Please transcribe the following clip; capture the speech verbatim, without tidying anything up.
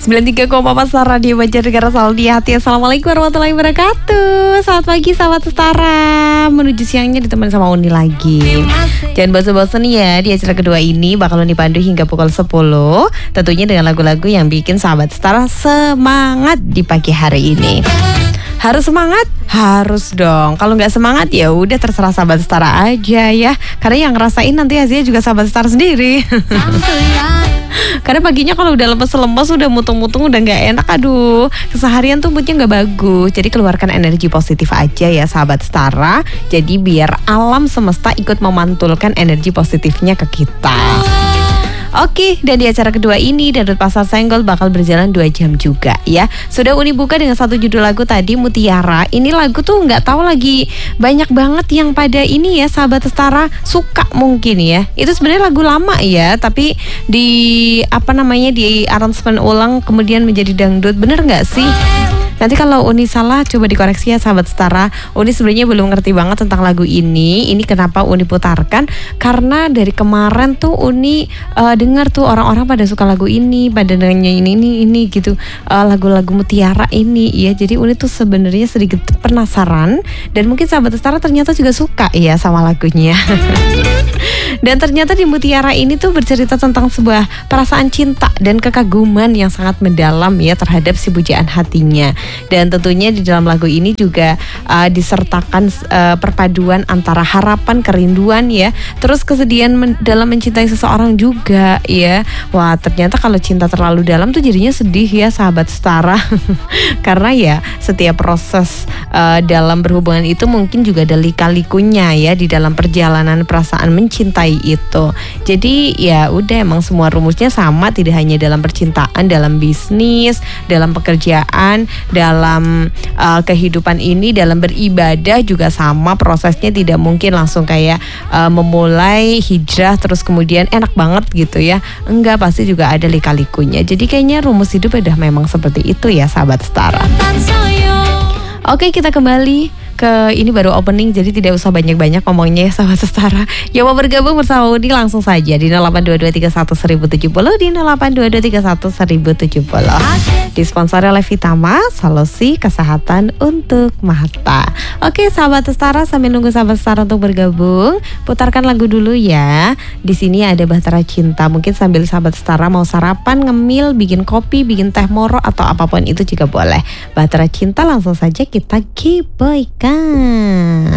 sembilan puluh tiga koma empat Star Radio Banjarnegara selalu di hati. Assalamualaikum warahmatullahi wabarakatuh. Selamat pagi sahabat Setara. Menuju siangnya ditemani sama Uni lagi. Jangan bosan-bosan ya, di acara kedua ini bakal Uni pandu hingga pukul sepuluh. Tentunya dengan lagu-lagu yang bikin sahabat Setara semangat di pagi hari ini. Harus semangat? Harus dong. Kalau nggak semangat ya udah terserah sahabat Setara aja ya. Karena yang ngerasain nanti hasilnya juga sahabat Setara sendiri. Karena paginya kalau udah lemes-lemes, udah mutung-mutung, udah nggak enak, aduh, keseharian tuh moodnya nggak bagus. Jadi keluarkan energi positif aja ya sahabat Setara. Jadi biar alam semesta ikut memantulkan energi positifnya ke kita. Oke, dan di acara kedua ini Dangdut Pasar Senggol bakal berjalan dua jam juga ya. Sudah Uni buka dengan satu judul lagu tadi, Mutiara. Ini lagu tuh nggak tahu lagi banyak banget yang pada ini ya sahabat Setara suka mungkin ya. Itu sebenarnya lagu lama ya, tapi di apa namanya di aransemen ulang kemudian menjadi dangdut. Bener nggak sih? Nanti kalau Uni salah coba dikoreksi ya sahabat Setara. Uni sebenarnya belum ngerti banget tentang lagu ini. Ini kenapa Uni putarkan? Karena dari kemarin tuh Uni uh, dengar tuh orang-orang pada suka lagu ini, pada nyanyi ini ini ini gitu. Uh, lagu-lagu Mutiara ini ya. Jadi Uni tuh sebenarnya sedikit penasaran dan mungkin sahabat Setara ternyata juga suka ya sama lagunya. Dan ternyata di Mutiara ini tuh bercerita tentang sebuah perasaan cinta dan kekaguman yang sangat mendalam ya terhadap si pujaan hatinya. Dan tentunya di dalam lagu ini juga uh, disertakan uh, perpaduan antara harapan, kerinduan ya, terus kesedihan men- dalam mencintai seseorang juga ya. Wah, ternyata kalau cinta terlalu dalam tuh jadinya sedih ya sahabat Setara. Karena ya setiap proses uh, dalam berhubungan itu mungkin juga ada lika-likunya ya di dalam perjalanan perasaan mencintai itu. Jadi ya udah, emang semua rumusnya sama, tidak hanya dalam percintaan, dalam bisnis, dalam pekerjaan, dalam uh, kehidupan ini, dalam beribadah juga sama prosesnya. Tidak mungkin langsung kayak uh, memulai hijrah terus kemudian enak banget gitu ya. Enggak, pasti juga ada lika-likunya. Jadi kayaknya rumus hidup udah memang seperti itu ya sahabat Setara. Oke, kita kembali ke ini baru opening, jadi tidak usah banyak-banyak ngomongnya ya sahabat Setara. Yang mau bergabung bersama Uni langsung saja di nol delapan dua dua tiga satu satu tujuh nol di nol delapan dua dua tiga satu satu tujuh nol. Disponsori oleh Vitama, solusi kesehatan untuk mata. Oke sahabat Setara, sambil nunggu sahabat Setara untuk bergabung, putarkan lagu dulu ya. Di sini ada Bahtera Cinta. Mungkin sambil sahabat Setara mau sarapan, ngemil, bikin kopi, bikin teh moro atau apapun itu juga boleh. Bahtera Cinta langsung saja kita giveaway-kan.